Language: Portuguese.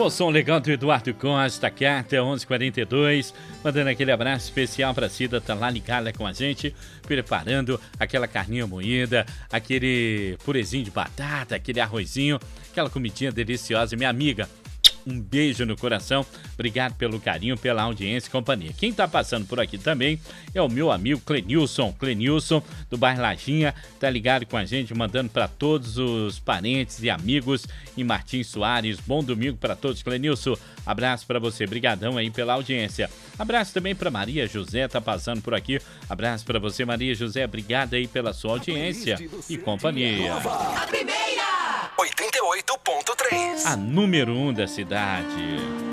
Pô, som legal do Eduardo Costa, carta 11:42, mandando aquele abraço especial pra Cida, tá lá ligada com a gente, preparando aquela carninha moída, aquele purezinho de batata, aquele arrozinho, aquela comidinha deliciosa. Minha amiga, um beijo no coração, obrigado pelo carinho, pela audiência e companhia. Quem tá passando por aqui também é o meu amigo Clenilson do bairro Lajinha, tá ligado com a gente, mandando para todos os parentes e amigos em Martins Soares. Bom domingo para todos, Clenilson, abraço para você, brigadão aí pela audiência. Abraço também para Maria José, tá passando por aqui, abraço para você, Maria José, obrigado aí pela sua audiência e companhia. A primeira! 88.3. A número 1 da cidade.